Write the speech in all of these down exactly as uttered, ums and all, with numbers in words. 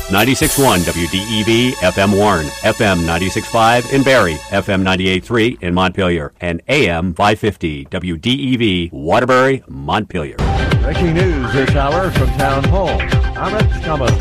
ninety-six point one W D E V F M Warren, F M ninety-six point five in Barrie, F M ninety-eight point three in Montpelier, and A M five fifty W D E V Waterbury, Montpelier. Breaking news this hour from Town Hall. Amit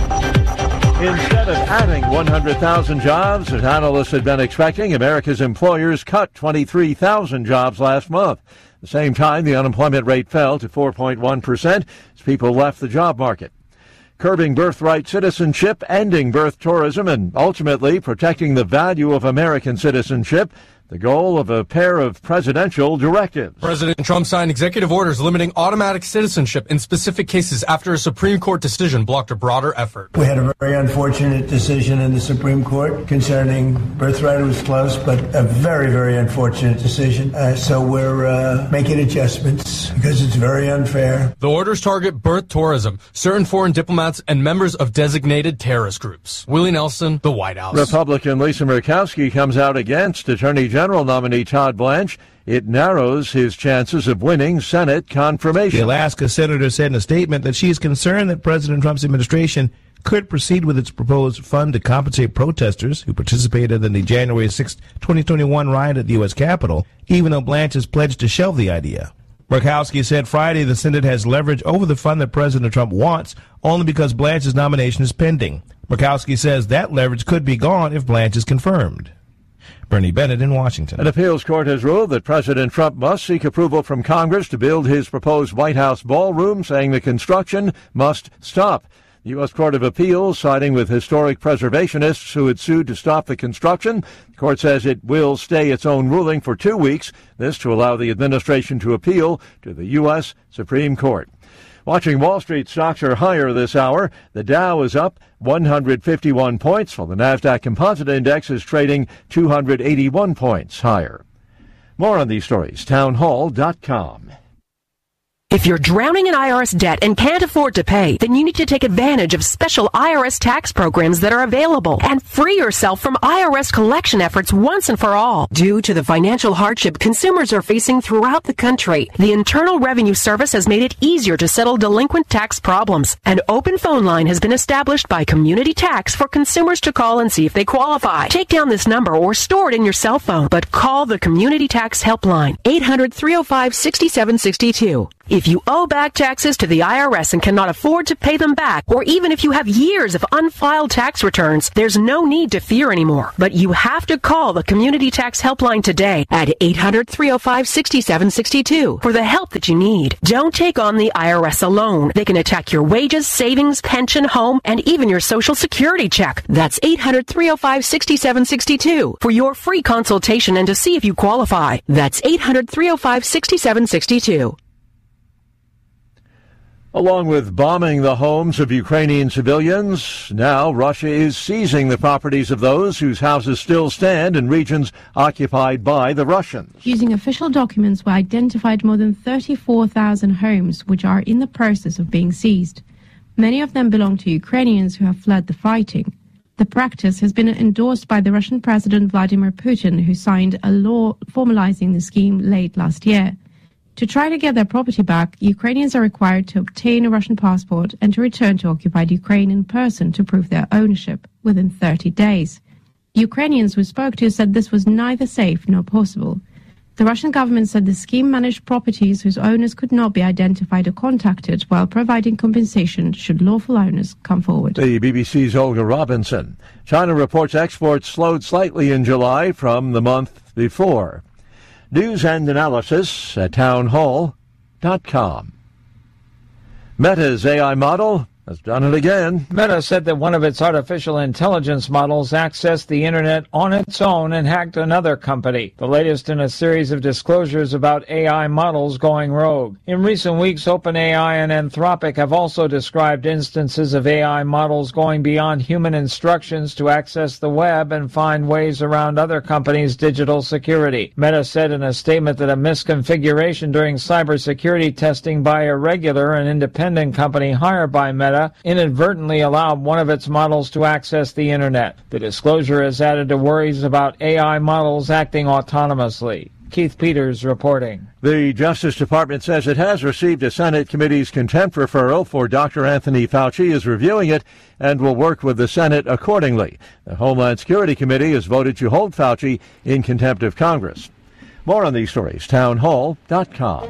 Kamath. Instead of adding one hundred thousand jobs, as analysts had been expecting, America's employers cut twenty-three thousand jobs last month. At the same time, the unemployment rate fell to four point one percent as people left the job market. Curbing birthright citizenship, ending birth tourism, and ultimately protecting the value of American citizenship, the goal of a pair of presidential directives. President Trump signed executive orders limiting automatic citizenship in specific cases after a Supreme Court decision blocked a broader effort. We had a very unfortunate decision in the Supreme Court concerning birthright. It was close, but a very, very unfortunate decision. Uh, so we're uh, making adjustments because it's very unfair. The orders target birth tourism, certain foreign diplomats, and members of designated terrorist groups. Willie Nelson, the White House. Republican Lisa Murkowski comes out against Attorney General nominee Todd Blanche. It narrows his chances of winning Senate confirmation. The Alaska senator said in a statement that she is concerned that President Trump's administration could proceed with its proposed fund to compensate protesters who participated in the January sixth, twenty twenty-one riot at the U S Capitol, even though Blanche has pledged to shelve the idea. Murkowski said Friday the Senate has leverage over the fund that President Trump wants only because Blanche's nomination is pending. Murkowski says that leverage could be gone if Blanche is confirmed. Bernie Bennett in Washington. An appeals court has ruled that President Trump must seek approval from Congress to build his proposed White House ballroom, saying the construction must stop. The U S Court of Appeals, siding with historic preservationists who had sued to stop the construction. The court says it will stay its own ruling for two weeks, this to allow the administration to appeal to the U S Supreme Court. Watching Wall Street, stocks are higher this hour. The Dow is up one hundred fifty-one points, while the NASDAQ Composite Index is trading two hundred eighty-one points higher. More on these stories, town hall dot com. If you're drowning in I R S debt and can't afford to pay, then you need to take advantage of special I R S tax programs that are available and free yourself from I R S collection efforts once and for all. Due to the financial hardship consumers are facing throughout the country, the Internal Revenue Service has made it easier to settle delinquent tax problems. An open phone line has been established by Community Tax for consumers to call and see if they qualify. Take down this number or store it in your cell phone, but call the Community Tax Helpline, eight hundred, three oh five, six seven six two. If you owe back taxes to the I R S and cannot afford to pay them back, or even if you have years of unfiled tax returns, there's no need to fear anymore. But you have to call the Community Tax Helpline today at eight hundred, three oh five, six seven six two for the help that you need. Don't take on the I R S alone. They can attack your wages, savings, pension, home, and even your Social Security check. That's eight hundred, three oh five, six seven six two for your free consultation and to see if you qualify. That's eight hundred, three oh five, six seven six two. Along with bombing the homes of Ukrainian civilians, now Russia is seizing the properties of those whose houses still stand in regions occupied by the Russians. Using official documents, we identified more than thirty-four thousand homes which are in the process of being seized. Many of them belong to Ukrainians who have fled the fighting. The practice has been endorsed by the Russian President Vladimir Putin, who signed a law formalizing the scheme late last year. To try to get their property back, Ukrainians are required to obtain a Russian passport and to return to occupied Ukraine in person to prove their ownership within thirty days. Ukrainians we spoke to said this was neither safe nor possible. The Russian government said the scheme managed properties whose owners could not be identified or contacted, while providing compensation should lawful owners come forward. The B B C's Olga Robinson. China reports exports slowed slightly in July from the month before. News and analysis at town hall dot com. Meta's A I model has done it again. Meta said that one of its artificial intelligence models accessed the internet on its own and hacked another company. The latest in a series of disclosures about A I models going rogue. In recent weeks, OpenAI and Anthropic have also described instances of A I models going beyond human instructions to access the web and find ways around other companies' digital security. Meta said in a statement that a misconfiguration during cybersecurity testing by Irregular, an independent company hired by Meta, inadvertently allowed one of its models to access the internet. The disclosure has added to worries about A I models acting autonomously. Keith Peters reporting. The Justice Department says it has received a Senate committee's contempt referral for Doctor Anthony Fauci, is reviewing it and will work with the Senate accordingly. The Homeland Security Committee has voted to hold Fauci in contempt of Congress. More on these stories, town hall dot com.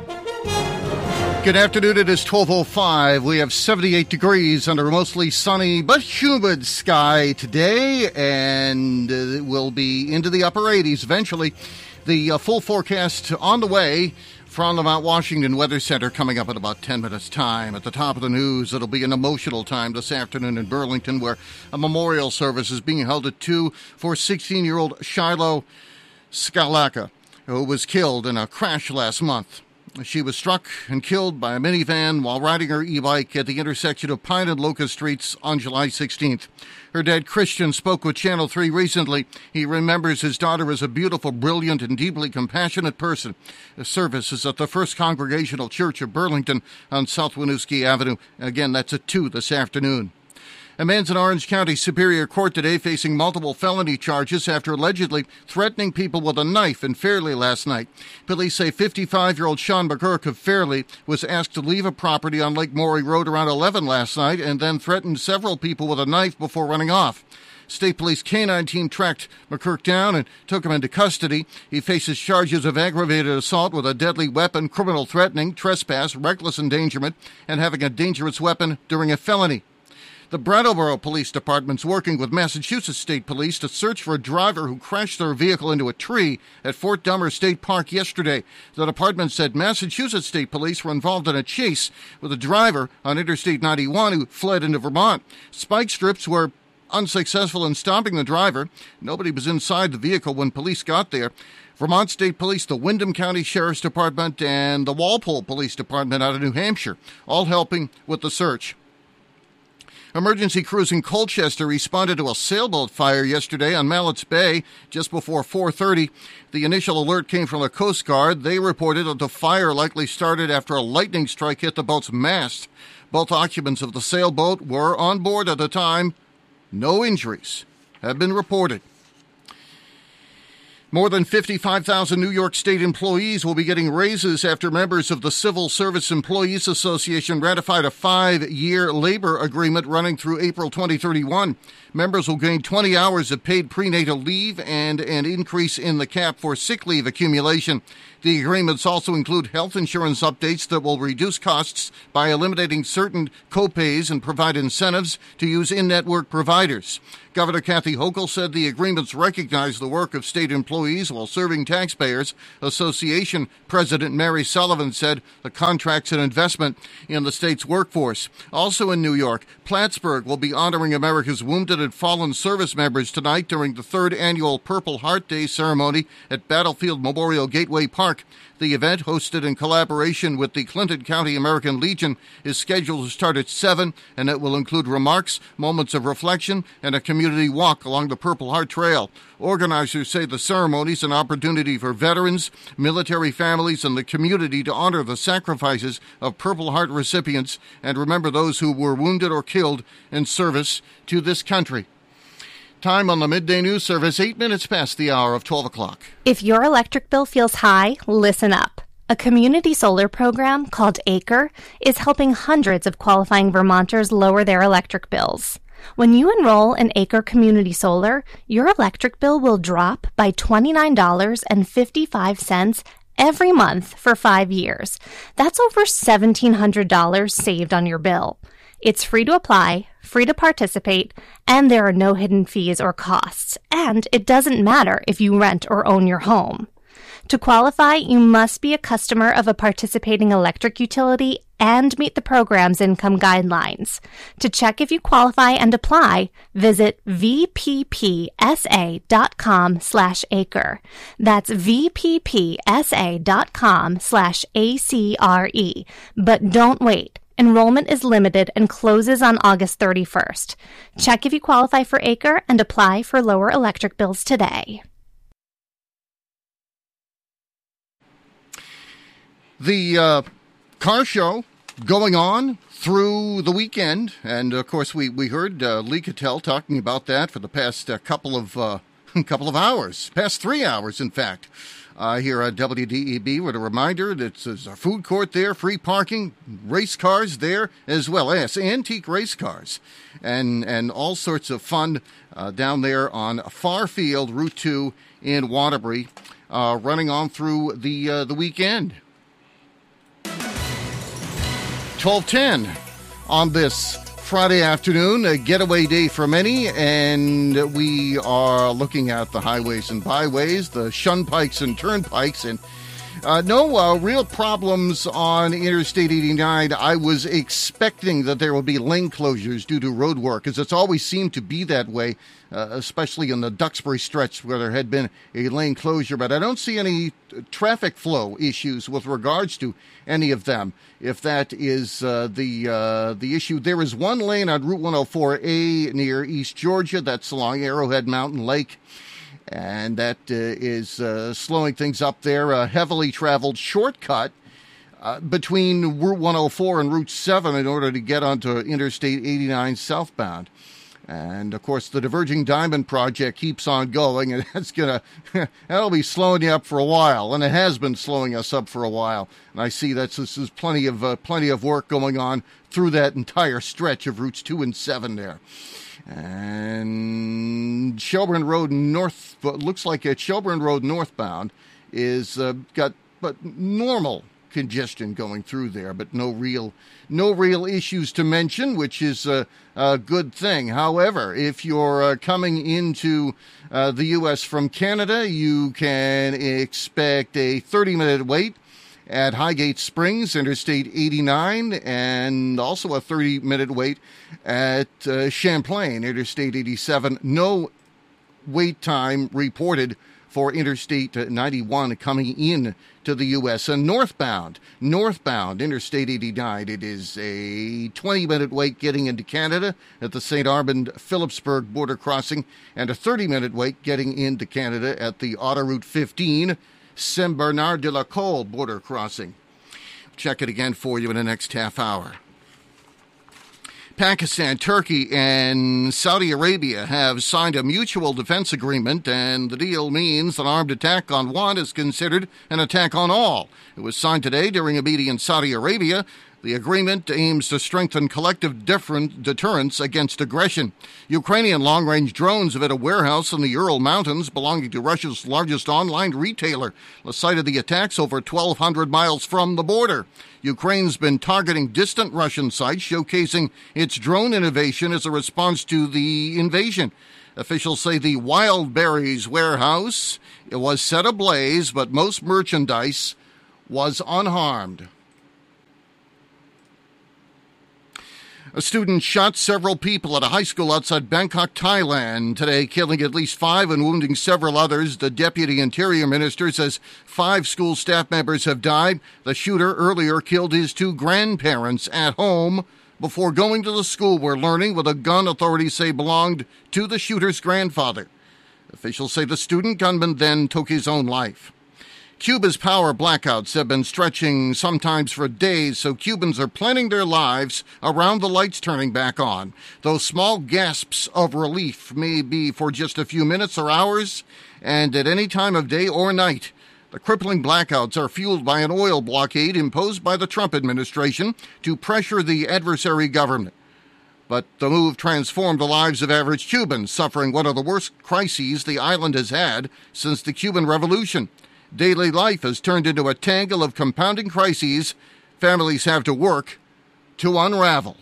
Good afternoon. It is twelve oh five. We have seventy-eight degrees under a mostly sunny but humid sky today, and it will be into the upper eighties eventually. The uh, full forecast on the way from the Mount Washington Weather Center coming up in about ten minutes' time. At the top of the news, it'll be an emotional time this afternoon in Burlington, where a memorial service is being held at two for sixteen-year-old Shiloh Scalaka, who was killed in a crash last month. She was struck and killed by a minivan while riding her e-bike at the intersection of Pine and Locust Streets on July sixteenth. Her dad, Christian, spoke with Channel three recently. He remembers his daughter as a beautiful, brilliant, and deeply compassionate person. The service is at the First Congregational Church of Burlington on South Winooski Avenue. Again, that's at two this afternoon. A man's in Orange County Superior Court today facing multiple felony charges after allegedly threatening people with a knife in Fairley last night. Police say fifty-five-year-old Sean McGurk of Fairley was asked to leave a property on Lake Morey Road around eleven last night and then threatened several people with a knife before running off. State Police K nine team tracked McGurk down and took him into custody. He faces charges of aggravated assault with a deadly weapon, criminal threatening, trespass, reckless endangerment, and having a dangerous weapon during a felony. The Brattleboro Police Department's working with Massachusetts State Police to search for a driver who crashed their vehicle into a tree at Fort Dummer State Park yesterday. The department said Massachusetts State Police were involved in a chase with a driver on Interstate ninety-one who fled into Vermont. Spike strips were unsuccessful in stopping the driver. Nobody was inside the vehicle when police got there. Vermont State Police, the Windham County Sheriff's Department, and the Walpole Police Department out of New Hampshire, all helping with the search. Emergency crews in Colchester responded to a sailboat fire yesterday on Mallett's Bay just before four thirty. The initial alert came from the Coast Guard. They reported that the fire likely started after a lightning strike hit the boat's mast. Both occupants of the sailboat were on board at the time. No injuries have been reported. More than fifty-five thousand New York State employees will be getting raises after members of the Civil Service Employees Association ratified a five-year labor agreement running through April twenty thirty-one. Members will gain twenty hours of paid prenatal leave and an increase in the cap for sick leave accumulation. The agreements also include health insurance updates that will reduce costs by eliminating certain co-pays and provide incentives to use in-network providers. Governor Kathy Hochul said the agreements recognize the work of state employees while serving taxpayers. Association President Mary Sullivan said the contract's an investment in the state's workforce. Also in New York, Plattsburgh will be honoring America's wounded and fallen service members tonight during the third annual Purple Heart Day ceremony at Battlefield Memorial Gateway Park. The event, hosted in collaboration with the Clinton County American Legion, is scheduled to start at seven, and it will include remarks, moments of reflection, and a community walk along the Purple Heart Trail. Organizers say the ceremony is an opportunity for veterans, military families, and the community to honor the sacrifices of Purple Heart recipients and remember those who were wounded or killed in service to this country. Time on the Midday News Service, eight minutes past the hour of twelve o'clock. If your electric bill feels high, listen up. A community solar program called Acre is helping hundreds of qualifying Vermonters lower their electric bills. When you enroll in Acre Community Solar, your electric bill will drop by twenty-nine dollars and fifty-five cents every month for five years. That's over seventeen hundred dollars saved on your bill. It's free to apply, free to participate, and there are no hidden fees or costs. And it doesn't matter if you rent or own your home. To qualify, you must be a customer of a participating electric utility and meet the program's income guidelines. To check if you qualify and apply, visit V P P S A dot com slash acre. That's V P P S A dot com slash A C R E. But don't wait. Enrollment is limited and closes on August thirty-first. Check if you qualify for Acre and apply for lower electric bills today. The uh, car show going on through the weekend, and of course we, we heard uh, Lee Cattell talking about that for the past uh, couple of uh, a couple of hours, past three hours, in fact. Uh, here at W D E B, with a reminder that there's a food court there, free parking, race cars there as well. Yes, antique race cars, and and all sorts of fun uh, down there on Farfield Route two in Waterbury, uh, running on through the uh, the weekend. twelve ten on this Friday afternoon, a getaway day for many, and we are looking at the highways and byways, the shunpikes and turnpikes, and uh, no uh, real problems on Interstate eighty-nine. I was expecting that there would be lane closures due to road work, as it's always seemed to be that way, uh, especially in the Duxbury stretch where there had been a lane closure, but I don't see any traffic flow issues with regards to any of them. If that is uh, the uh, the issue, there is one lane on Route one oh four A near East Georgia. That's along Arrowhead Mountain Lake, and that uh, is uh, slowing things up there. A heavily traveled shortcut uh, between Route one oh four and Route seven in order to get onto Interstate eighty-nine southbound. And, of course, the Diverging Diamond Project keeps on going, and that's going to, that'll be slowing you up for a while, and it has been slowing us up for a while. And I see that this is plenty of uh, plenty of work going on through that entire stretch of routes two and seven there. And Shelburne Road North, looks like it's Shelburne Road northbound is uh, got but normal congestion going through there, but no real no real issues to mention, which is a, a good thing. However, if you're uh, coming into uh, the U S from Canada, you can expect a thirty-minute wait at Highgate Springs, Interstate eighty-nine, and also a thirty-minute wait at uh, Champlain, Interstate eighty-seven. No wait time reported for Interstate ninety-one coming in to the U S. And northbound, northbound, Interstate eighty-nine, it is a twenty-minute wait getting into Canada at the Saint Armand-Phillipsburg border crossing, and a thirty-minute wait getting into Canada at the Autoroute fifteen, Saint-Bernard-de-la-Colle border crossing. Check it again for you in the next half hour. Pakistan, Turkey, and Saudi Arabia have signed a mutual defense agreement, and the deal means an armed attack on one is considered an attack on all. It was signed today during a meeting in Saudi Arabia. The agreement aims to strengthen collective deterrence against aggression. Ukrainian long-range drones have hit a warehouse in the Ural Mountains belonging to Russia's largest online retailer. The site of the attacks over twelve hundred miles from the border. Ukraine's been targeting distant Russian sites, showcasing its drone innovation as a response to the invasion. Officials say the Wildberries warehouse was set ablaze, but most merchandise was unharmed. A student shot several people at a high school outside Bangkok, Thailand today, killing at least five and wounding several others. The Deputy Interior Minister says five school staff members have died. The shooter earlier killed his two grandparents at home before going to the school where learning with a gun authorities say belonged to the shooter's grandfather. Officials say the student gunman then took his own life. Cuba's power blackouts have been stretching sometimes for days, so Cubans are planning their lives around the lights turning back on. Those small gasps of relief may be for just a few minutes or hours, and at any time of day or night. The crippling blackouts are fueled by an oil blockade imposed by the Trump administration to pressure the adversary government. But the move transformed the lives of average Cubans, suffering one of the worst crises the island has had since the Cuban Revolution. Daily life has turned into a tangle of compounding crises families have to work to unravel.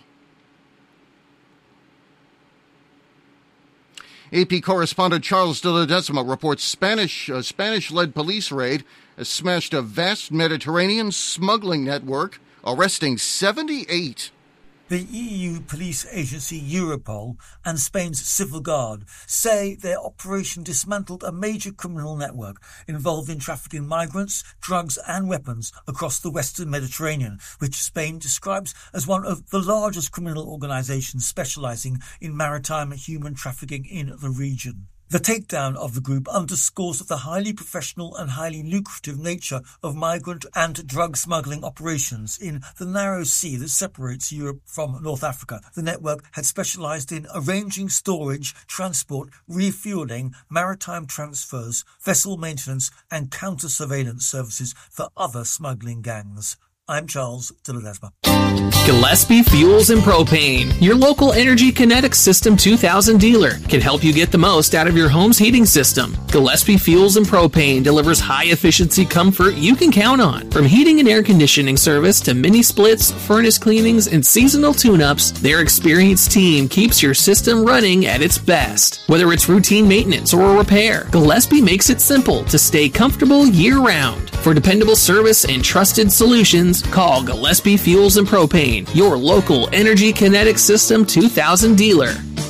A P correspondent Charles de Ledesma reports Spanish, uh, Spanish-led police raid has smashed a vast Mediterranean smuggling network, arresting seventy-eight. The E U police agency Europol and Spain's Civil Guard say their operation dismantled a major criminal network involved in trafficking migrants, drugs and weapons across the western Mediterranean, which Spain describes as one of the largest criminal organizations specializing in maritime human trafficking in the region. The takedown of the group underscores the highly professional and highly lucrative nature of migrant and drug smuggling operations in the narrow sea that separates Europe from North Africa. The network had specialized in arranging storage, transport, refueling, maritime transfers, vessel maintenance, and counter-surveillance services for other smuggling gangs. I'm Charles de Ledesma. Gillespie Fuels and Propane, your local Energy Kinetics System two thousand dealer, can help you get the most out of your home's heating system. Gillespie Fuels and Propane delivers high-efficiency comfort you can count on. From heating and air conditioning service to mini splits, furnace cleanings, and seasonal tune-ups, their experienced team keeps your system running at its best. Whether it's routine maintenance or repair, Gillespie makes it simple to stay comfortable year-round. For dependable service and trusted solutions, call Gillespie Fuels and Propane, your local Energy Kinetics System two thousand dealer.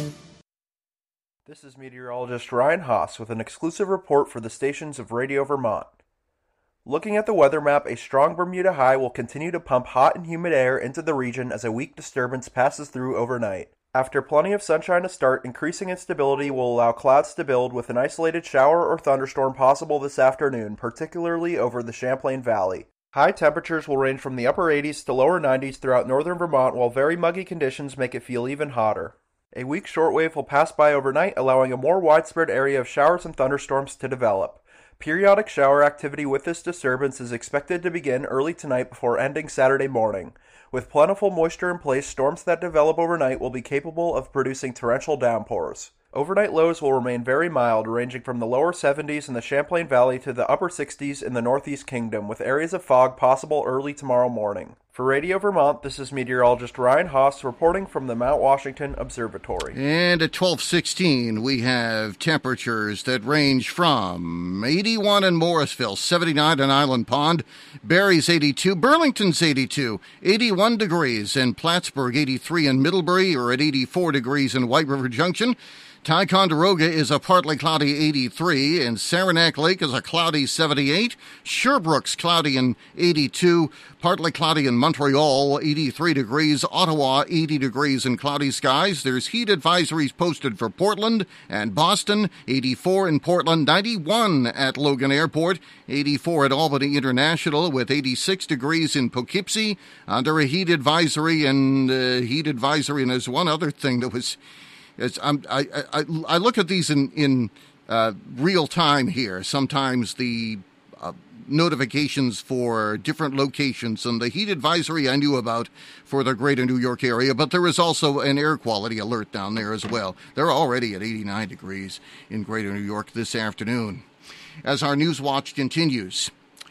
This is meteorologist Ryan Haas with an exclusive report for the stations of Radio Vermont. Looking at the weather map, a strong Bermuda high will continue to pump hot and humid air into the region as a weak disturbance passes through overnight. After plenty of sunshine to start, increasing instability will allow clouds to build with an isolated shower or thunderstorm possible this afternoon, particularly over the Champlain Valley. High temperatures will range from the upper eighties to lower nineties throughout northern Vermont, while very muggy conditions make it feel even hotter. A weak shortwave will pass by overnight, allowing a more widespread area of showers and thunderstorms to develop. Periodic shower activity with this disturbance is expected to begin early tonight before ending Saturday morning. With plentiful moisture in place, storms that develop overnight will be capable of producing torrential downpours. Overnight lows will remain very mild, ranging from the lower seventies in the Champlain Valley to the upper sixties in the Northeast Kingdom, with areas of fog possible early tomorrow morning. For Radio Vermont, this is meteorologist Ryan Haas reporting from the Mount Washington Observatory. And at twelve sixteen, we have temperatures that range from eighty-one in Morrisville, seventy-nine in Island Pond, Barrie's eighty-two, Burlington's eighty-two, eighty-one degrees in Plattsburgh, eighty-three in Middlebury, or at eighty-four degrees in White River Junction. Ticonderoga is a partly cloudy eighty-three, and Saranac Lake is a cloudy seventy-eight. Sherbrooke's cloudy and eighty-two, partly cloudy in Montreal, eighty-three degrees. Ottawa, eighty degrees and cloudy skies. There's heat advisories posted for Portland and Boston, eighty-four in Portland, ninety-one at Logan Airport, eighty-four at Albany International, with eighty-six degrees in Poughkeepsie, under a heat advisory, and uh, heat advisory, and there's one other thing that was... It's, I'm, I, I, I look at these in, in uh, real time here. Sometimes the uh, notifications for different locations, and the heat advisory I knew about for the greater New York area, but there is also an air quality alert down there as well. They're already at eighty-nine degrees in greater New York this afternoon. As our News Watch continues,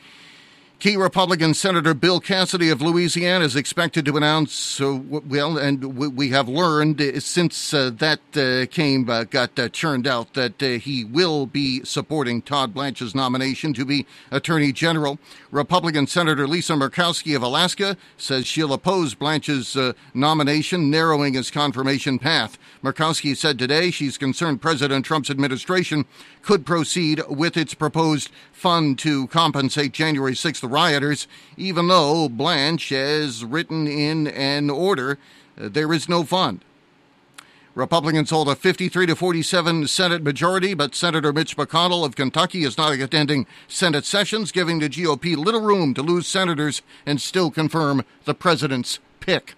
key Republican Senator Bill Cassidy of Louisiana is expected to announce, uh, well, and we have learned uh, since uh, that uh, came, uh, got uh, churned out, that uh, he will be supporting Todd Blanche's nomination to be Attorney General. Republican Senator Lisa Murkowski of Alaska says she'll oppose Blanche's uh, nomination, narrowing his confirmation path. Murkowski said today she's concerned President Trump's administration could proceed with its proposed fund to compensate January sixth rioters, even though Blanche has written in an order uh, there is no fund. Republicans hold a fifty-three to forty-seven Senate majority, but Senator Mitch McConnell of Kentucky is not attending Senate sessions, giving the G O P little room to lose senators and still confirm the president's pick.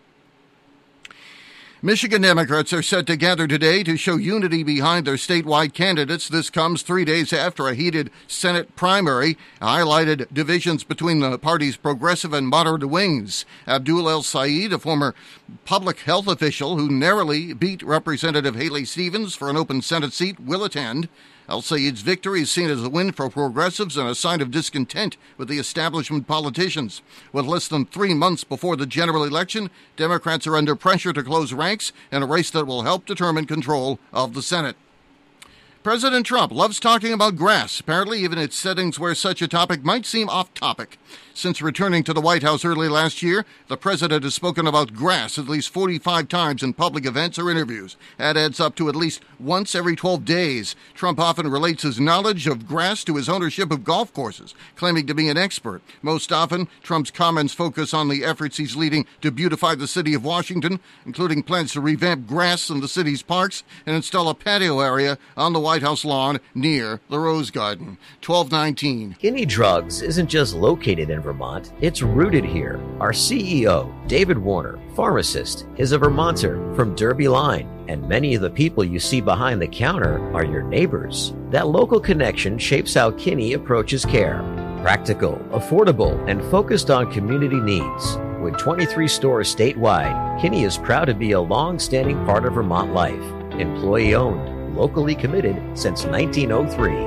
Michigan Democrats are set to gather today to show unity behind their statewide candidates. This comes three days after a heated Senate primary highlighted divisions between the party's progressive and moderate wings. Abdul El Sayed, a former public health official who narrowly beat Representative Haley Stevens for an open Senate seat, will attend. El Sayed's victory is seen as a win for progressives and a sign of discontent with the establishment politicians. With less than three months before the general election, Democrats are under pressure to close ranks in a race that will help determine control of the Senate. President Trump loves talking about grass, apparently even in settings where such a topic might seem off-topic. Since returning to the White House early last year, the president has spoken about grass at least forty-five times in public events or interviews. That adds up to at least once every twelve days. Trump often relates his knowledge of grass to his ownership of golf courses, claiming to be an expert. Most often, Trump's comments focus on the efforts he's leading to beautify the city of Washington, including plans to revamp grass in the city's parks and install a patio area on the White House lawn near the Rose Garden. twelve nineteen. Kinney Drugs isn't just located in Vermont, it's rooted here. Our C E O, David Warner, pharmacist, is a Vermonter from Derby Line, and many of the people you see behind the counter are your neighbors. That local connection shapes how Kinney approaches care. Practical, affordable, and focused on community needs. With twenty-three stores statewide, Kinney is proud to be a long-standing part of Vermont life. Employee-owned, locally committed since nineteen oh three.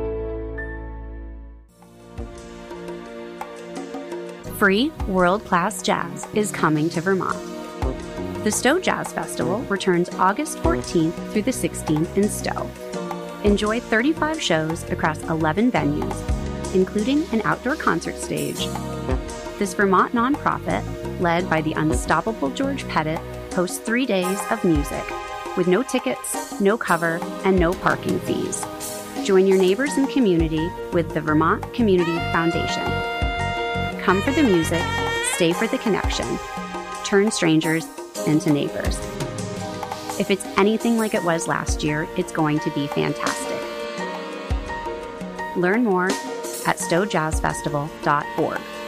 Free world-class jazz is coming to Vermont. The Stowe Jazz Festival returns August fourteenth through the sixteenth in Stowe. Enjoy thirty-five shows across eleven venues, including an outdoor concert stage. This Vermont nonprofit, led by the unstoppable George Pettit, hosts three days of music, with no tickets, no cover, and no parking fees. Join your neighbors and community with the Vermont Community Foundation. Come for the music, stay for the connection. Turn strangers into neighbors. If it's anything like it was last year, it's going to be fantastic. Learn more at stowe jazz festival dot org.